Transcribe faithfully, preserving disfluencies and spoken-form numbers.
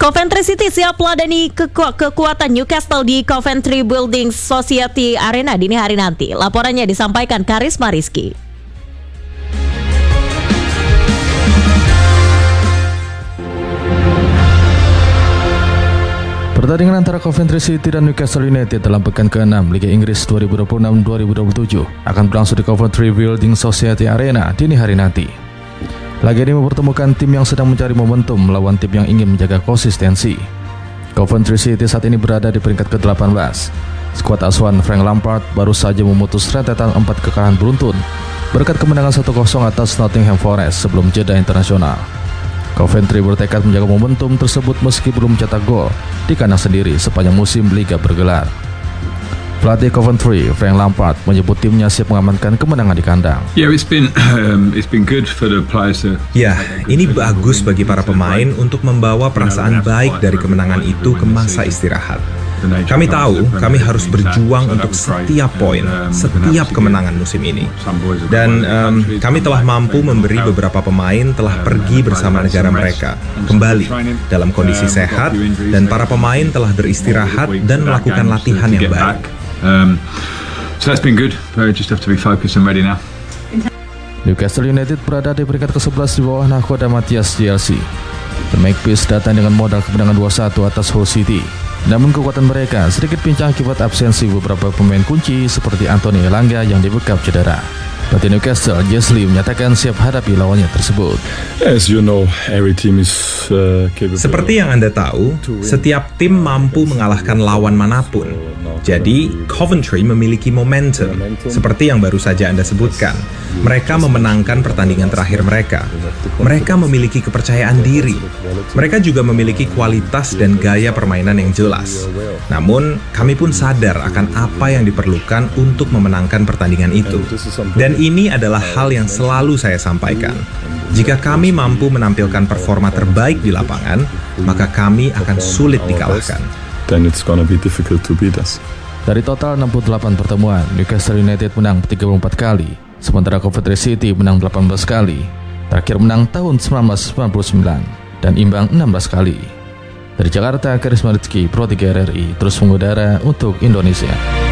Coventry City siap meladani keku- kekuatan Newcastle di Coventry Building Society Arena dini hari nanti. Laporannya disampaikan Karisma Rizky. Pertandingan antara Coventry City dan Newcastle United dalam pekan keenam Liga Inggris dua ribu dua puluh enam dua ribu dua puluh tujuh akan berlangsung di Coventry Building Society Arena dini hari nanti. Laga ini mempertemukan tim yang sedang mencari momentum melawan tim yang ingin menjaga konsistensi. Coventry City saat ini berada di peringkat ke delapan belas. Skuad asuhan Frank Lampard baru saja memutus rentetan empat kekalahan beruntun berkat kemenangan satu kosong atas Nottingham Forest sebelum jeda internasional. Coventry bertekad menjaga momentum tersebut meski belum mencetak gol di kandang sendiri sepanjang musim Liga bergelar. Pelatih Coventry, Frank Lampard, menyebut timnya siap mengamankan kemenangan di kandang. Yeah, it's been um, it's been good for the players to... Ya, ini bagus bagi para pemain untuk membawa perasaan baik dari kemenangan itu ke masa istirahat. Kami tahu kami harus berjuang untuk setiap poin, setiap kemenangan musim ini. Dan um, kami telah mampu memberi beberapa pemain telah pergi bersama negara mereka kembali dalam kondisi sehat, dan para pemain telah beristirahat dan melakukan latihan yang baik. Um, so that's been good. We just have to be focused and ready now. Newcastle United berada di peringkat ke sebelas di bawah nahkoda Matthias J L C. The Magpies datang dengan modal kemenangan dua satu atas Hull City. Namun kekuatan mereka sedikit pincang akibat absensi beberapa pemain kunci seperti Anthony Elanga yang dibekap cedera. Pelatih Newcastle, Jesse Lee, menyatakan siap hadapi lawannya tersebut. As you know, every team is uh, capable. Seperti yang Anda tahu, setiap tim mampu mengalahkan lawan manapun. Jadi, Coventry memiliki momentum, seperti yang baru saja Anda sebutkan. Mereka memenangkan pertandingan terakhir mereka. Mereka memiliki kepercayaan diri. Mereka juga memiliki kualitas dan gaya permainan yang jelas. Namun, kami pun sadar akan apa yang diperlukan untuk memenangkan pertandingan itu. Dan ini adalah hal yang selalu saya sampaikan. Jika kami mampu menampilkan performa terbaik di lapangan, maka kami akan sulit dikalahkan. Then it's gonna be difficult to beat us. Dari total enam puluh delapan pertemuan, Newcastle United menang tiga puluh empat kali, sementara Coventry City menang delapan belas kali. Terakhir menang tahun seribu sembilan ratus sembilan puluh sembilan dan imbang enam belas kali. Dari Jakarta, Karisma Rizky, Pro tiga R R I, terus mengudara untuk Indonesia.